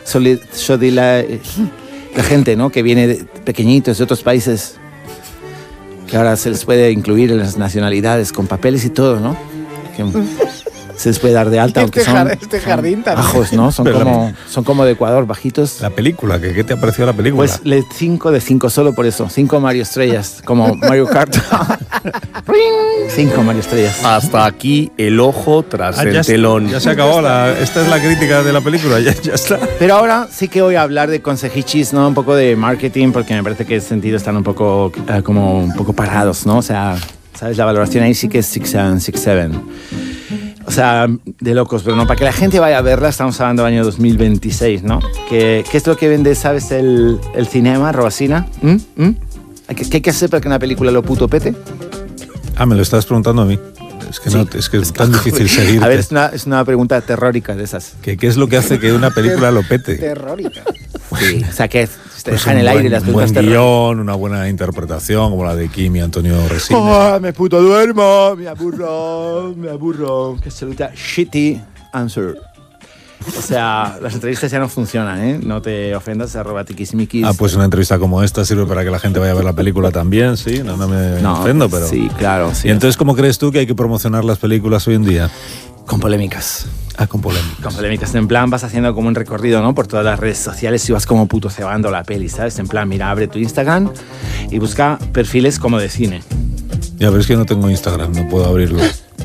la gente, ¿no? Que viene de pequeñitos de otros países, que ahora se les puede incluir en las nacionalidades con papeles y todo, ¿no? Que se les puede dar de alta, aunque son jardín también. bajos, ¿no? Son como de Ecuador, bajitos. La película, ¿qué te ha parecido la película? Pues 5 de 5 solo por eso. 5 Mario Estrellas, como Mario Kart. 5 Mario Estrellas. Hasta aquí el ojo tras el telón. Ya se acabó. Esta es la crítica de la película, ya está. Pero ahora sí que voy a hablar de consejichis, ¿no? Un poco de marketing, porque me parece que en ese sentido están un poco como un poco parados, ¿no? O sea, ¿sabes? La valoración ahí sí que es 6-7. O sea, de locos, pero no, para que la gente vaya a verla, estamos hablando del año 2026, ¿no? ¿Qué es lo que vende, sabes, el cinema, Robasina? ¿Qué hay que hacer para que una película lo puto pete? Me lo estás preguntando a mí. Es que, sí. Es que es tan difícil seguir. A ver, es una pregunta terrórica de esas. ¿Qué es lo que hace que una película lo pete? Terrórica. Sí, o sea, que te pues deja en el aire las películas. Un buen terror. guión, una buena interpretación, como la de Kim y Antonio Resina. Me puto duermo, me aburro. Que absoluta shitty answer. O sea, las entrevistas ya no funcionan, ¿eh? No te ofendas, @tiquismiquis. Pues una entrevista como esta sirve para que la gente vaya a ver la película también, ¿sí? No me ofendo, pero... Sí, claro. Sí. ¿Y entonces cómo crees tú que hay que promocionar las películas hoy en día? Con polémicas. Con polémicas. Con polémicas. En plan, vas haciendo como un recorrido, ¿no? Por todas las redes sociales y vas como puto cebando la peli, ¿sabes? En plan, mira, abre tu Instagram y busca perfiles como de cine. Ya, pero es que no tengo Instagram, no puedo abrirlo.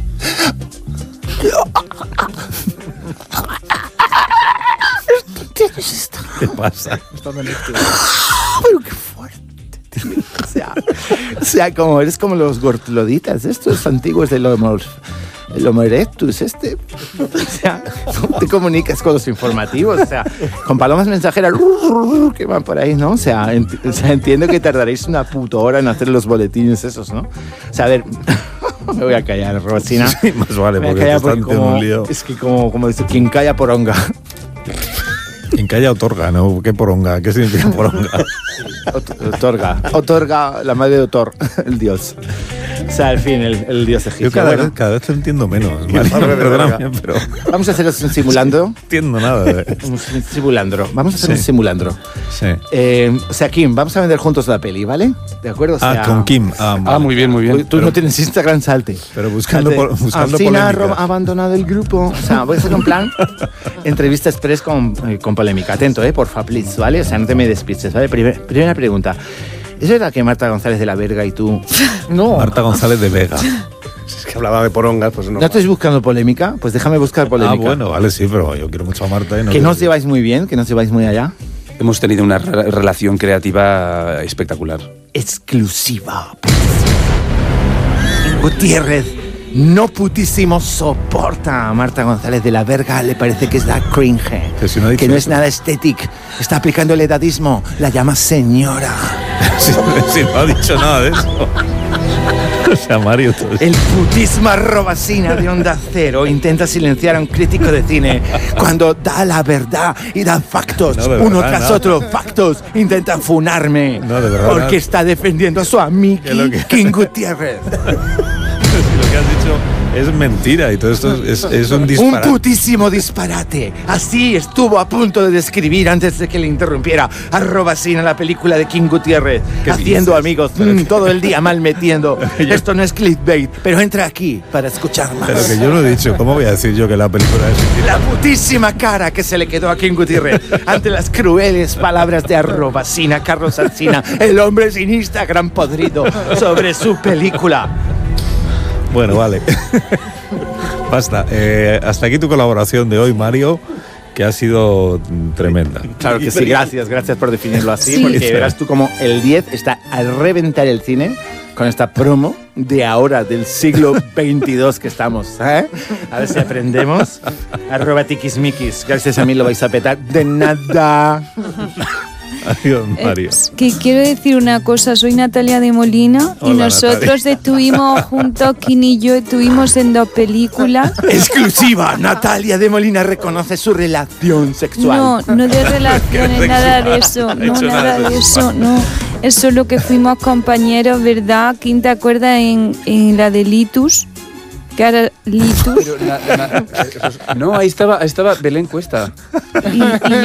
¿Tienes Instagram? ¿Qué pasa? Pero qué fuerte, tío. O sea, como eres como los gortloditas, estos antiguos del Homo erectus, O sea, ¿cómo te comunicas con los informativos? O sea, con palomas mensajeras que van por ahí, ¿no? O sea, entiendo que tardaréis una puta hora en hacer los boletines esos, ¿no? O sea, a ver... Me voy a callar, Rosina. Sí, más vale, porque te están metiendo un lío. Es que como dice, quien calla poronga. Quien calla otorga, ¿no? ¿Qué poronga? ¿Qué significa poronga? Otorga la madre de Otor, el dios. O sea, al fin, el dios egipcio. Yo cada vez te entiendo menos. Perdóname, pero... Vamos a hacer un simulando. No entiendo nada. Un simulandro. Vamos a hacer un simulandro. Sí. O sea, Kim, vamos a vender juntos la peli, ¿vale? ¿De acuerdo? O sea, con Kim. Vale. Muy bien, muy bien. Tú no tienes Instagram, salte. Pero buscando Alcina polémicas. ha abandonado el grupo. O sea, voy a hacer un plan. Entrevista express con polémica. Atento, porfa, please, ¿vale? O sea, no te me despistes, ¿vale? Primera pregunta. ¿Es verdad que Marta González de la Verga y tú...? No. Marta González de Vega. Es que hablaba de porongas, pues no. ¿No estáis buscando polémica? Pues déjame buscar polémica. Bueno, vale, sí, pero yo quiero mucho a Marta. Que no os lleváis muy bien, que no os lleváis muy allá. Hemos tenido una relación creativa espectacular. Exclusiva. Gutiérrez, no putísimo soporta a Marta González de la Verga, le parece que es la cringe, que no es nada estético, está aplicando el edadismo, la llama señora. Si no ha dicho nada de eso. O sea, Mario... El putismo Robasina de Onda Cero intenta silenciar a un crítico de cine cuando da la verdad y da factos, uno tras otro, factos, intenta funarme porque está defendiendo a su amigo King Gutiérrez. Lo que has dicho es mentira y todo esto es un disparate. Un putísimo disparate. Así estuvo a punto de describir antes de que le interrumpiera a Robasina la película de King Gutiérrez. Haciendo dices? Amigos, todo el día mal metiendo. Esto no es clickbait, pero entra aquí para escuchar más. Pero que yo lo he dicho, ¿cómo voy a decir yo que la película es... La putísima cara que se le quedó a King Gutiérrez ante las crueles palabras de Robasina, Carlos Alsina, el hombre sin Instagram podrido, sobre su película. Bueno, vale. Basta. Hasta aquí tu colaboración de hoy, Mario, que ha sido tremenda. Claro que sí, gracias por definirlo así, porque verás tú como el 10 está a reventar el cine con esta promo de ahora, del siglo 22 que estamos. A ver si aprendemos. @tiquismiquis. Gracias a mí lo vais a petar. De nada. Adiós, Mario. Que quiero decir una cosa, soy Natalia de Molina. Hola, y nosotros estuvimos juntos, Kim y yo estuvimos en 2 películas. Exclusiva, Natalia de Molina reconoce su relación sexual. No de relaciones, nada de eso, no, nada de eso, no. Es solo que fuimos compañeros, ¿verdad? Kim, ¿te acuerdas en la de Litus? Que era Litus. No, ahí estaba Belén Cuesta. Y